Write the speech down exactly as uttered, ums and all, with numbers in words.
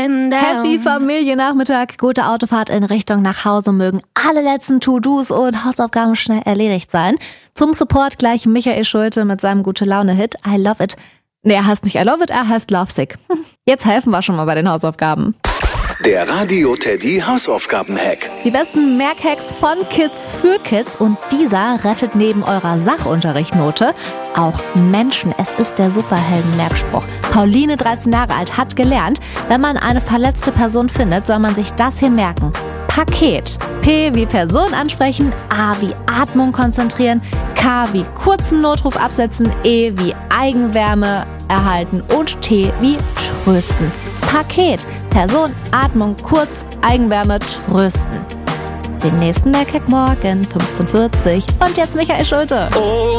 broken down. Happy Familiennachmittag, gute Autofahrt in Richtung nach Hause, mögen alle letzten To-Dos und Hausaufgaben schnell erledigt sein. Zum Support gleich Michael Schulte mit seinem Gute-Laune-Hit I Love It. Nee, er heißt nicht I Love It, er heißt Lovesick. Jetzt helfen wir schon mal bei den Hausaufgaben. Der Radio Teddy Hausaufgaben-Hack. Die besten Merkhacks von Kids für Kids und dieser rettet neben eurer Sachunterrichtnote auch Menschen. Es ist der Superhelden-Merkspruch. Pauline, dreizehn Jahre alt, hat gelernt, wenn man eine verletzte Person findet, soll man sich das hier merken. Paket. P wie Person ansprechen, A wie Atmung konzentrieren, K wie kurzen Notruf absetzen, E wie Eigenwärme erhalten und T wie trösten. Paket. Person, Atmung, kurz, Eigenwärme, trösten. Den nächsten Merkhack morgen, fünfzehn Uhr vierzig. Und jetzt Michael Schulte. Oh.